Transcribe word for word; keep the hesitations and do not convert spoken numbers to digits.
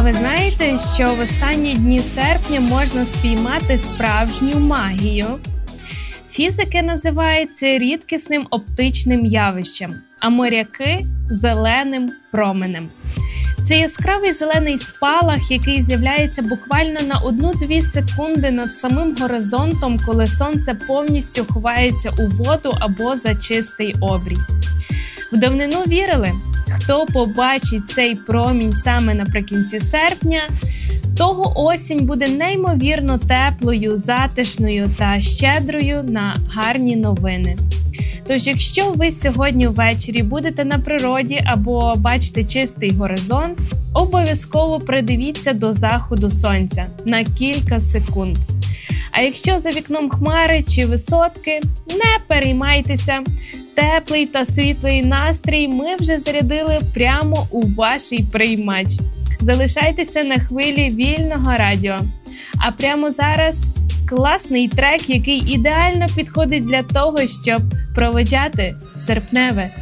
ви знаєте, що в останні дні серпня можна спіймати справжню магію? Фізики називають це рідкісним оптичним явищем, а моряки – зеленим променем. Це яскравий зелений спалах, який з'являється буквально на одну-дві секунди над самим горизонтом, коли сонце повністю ховається у воду або за чистий обрій. В давнину вірили, хто побачить цей промінь саме наприкінці серпня, того осінь буде неймовірно теплою, затишною та щедрою на гарні новини. Тож, якщо ви сьогодні ввечері будете на природі або бачите чистий горизонт, обов'язково придивіться до заходу сонця на кілька секунд. А якщо за вікном хмари чи висотки, не переймайтеся. Теплий та світлий настрій ми вже зарядили прямо у ваш приймач. Залишайтеся на хвилі вільного радіо. А прямо зараз класний трек, який ідеально підходить для того, щоб проведжати серпневе